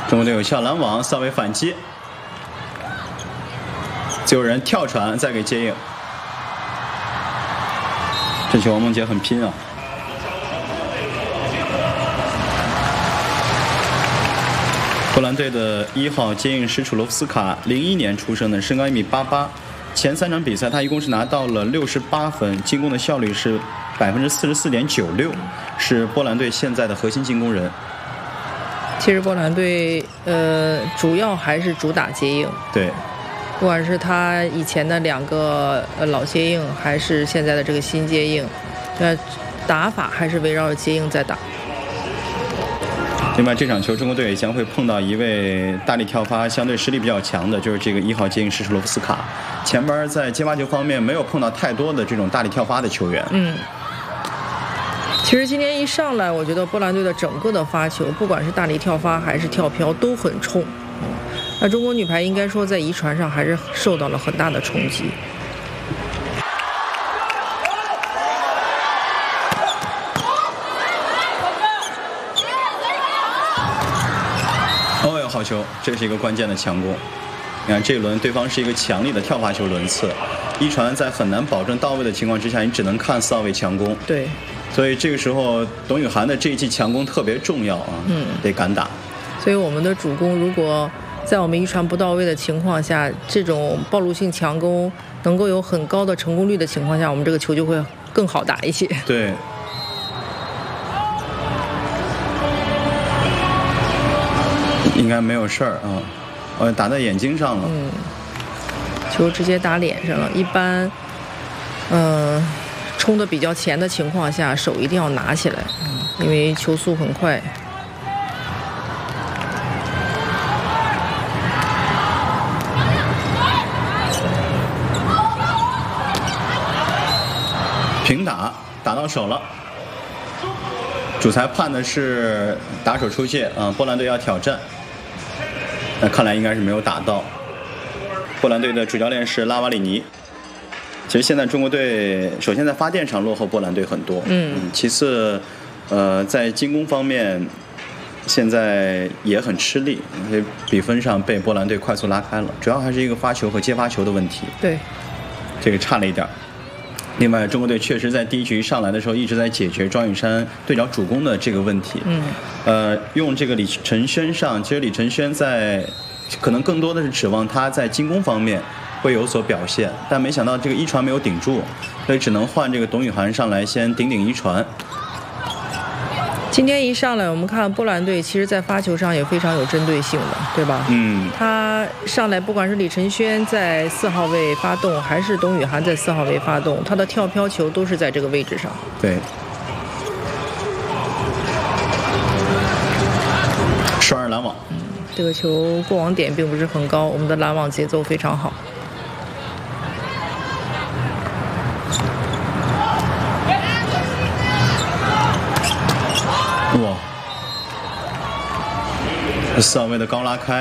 中国队有效拦网，萨维反击，自由人跳传再给接应。这球王梦洁很拼啊！波兰队的1号接应施楚罗夫斯卡，01年出生的，身高1.88米。前3场比赛他一共是拿到了68分，进攻的效率是44.96%，是波兰队现在的核心进攻人。 其实波兰队主要还是主打接应， 对， 不管是他以前的2个老接应，还是现在的这个新接应，打法还是围绕着接应在打。 另外这场球中国队也将会碰到一位大力跳发相对实力比较强的，就是这个1号接应施楚罗夫斯卡。前边在接发球方面没有碰到太多的这种大力跳发的球员。 其实今天一上来，我觉得波兰队的整个的发球，不管是大力跳发还是跳飘，都很冲。那中国女排应该说在遗传上还是受到了很大的冲击。 哦哟，好球！这是一个关键的强攻。你看这一轮对方是一个强力的跳发球轮次，一传在很难保证到位的情况之下，你只能看4号位强攻。 对。 所以这个时候，董雨涵的这一记强攻特别重要啊，得敢打。 所以我们的主攻如果在我们一传不到位的情况下，这种暴露性强攻能够有很高的成功率的情况下，我们这个球就会更好打一些。 对。应该没有事儿啊，打在眼睛上了。 球直接打脸上了。一般，冲得比较前的情况下，手一定要拿起来，因为球速很快。 平打到手了，主裁判的是打手出界啊，波兰队要挑战。那看来应该是没有打到。波兰队的主教练是拉瓦里尼。其实现在中国队首先在发电上落后波兰队很多，其次，在进攻方面现在也很吃力，比分上被波兰队快速拉开了，主要还是一个发球和接发球的问题。 对， 这个差了一点。另外，中国队确实在第一局上来的时候一直在解决庄雨珊对角主攻的这个问题。用这个李承轩上，其实李承轩在可能更多的是指望他在进攻方面会有所表现，但没想到这个一传没有顶住，所以只能换这个董雨涵上来先顶一传。 今天一上来，我们看波兰队其实在发球上也非常有针对性的，对吧？他上来不管是李承轩在4号位发动，还是董雨涵在4号位发动，他的跳飘球都是在这个位置上。 对。双人拦网。 这个球过网点并不是很高，我们的拦网节奏非常好。 哇！4号位的高拉开。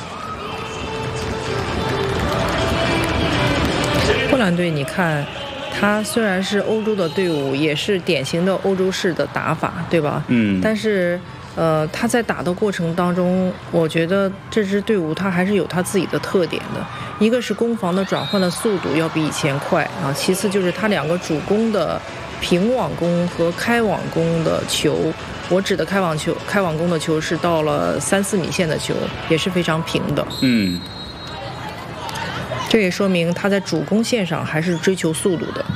波兰队，你看，他虽然是欧洲的队伍，也是典型的欧洲式的打法，对吧？但是。他在打的过程当中，我觉得这支队伍他还是有他自己的特点的。一个是攻防的转换的速度要比以前快啊，其次就是他2个主攻的平网攻和开网攻的球，我指的开网攻的球是到了3-4米线的球，也是非常平的。这也说明他在主攻线上还是追求速度的。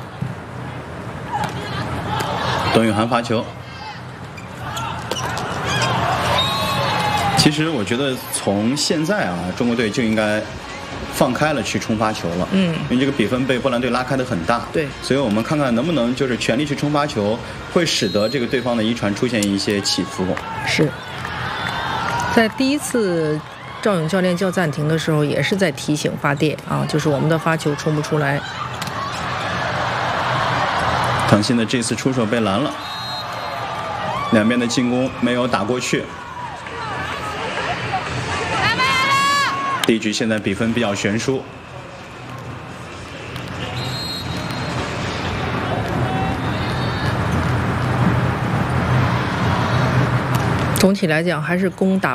董雨涵发球。其实我觉得从现在啊，中国队就应该放开了去冲发球了。因为这个比分被波兰队拉开的很大。 对， 所以我们看看能不能就是全力去冲发球，会使得这个对方的一传出现一些起伏。 是在第一次赵勇教练叫暂停的时候，也是在提醒发电啊，就是我们的发球冲不出来。 唐鑫的这次出手被拦了，两边的进攻没有打过去。第一局现在比分比较悬殊。 总体来讲还是攻打